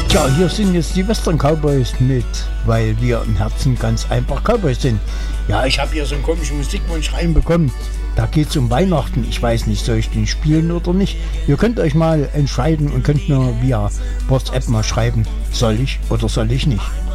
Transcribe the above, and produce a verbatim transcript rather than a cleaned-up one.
Tja, hier sind jetzt die Western Cowboys mit, weil wir im Herzen ganz einfach Cowboys sind. Ja, ich habe hier so einen komischen Musikwunsch reinbekommen. Da geht es um Weihnachten. Ich weiß nicht, soll ich den spielen oder nicht? Ihr könnt euch mal entscheiden und könnt mir via WhatsApp mal schreiben, soll ich oder soll ich nicht.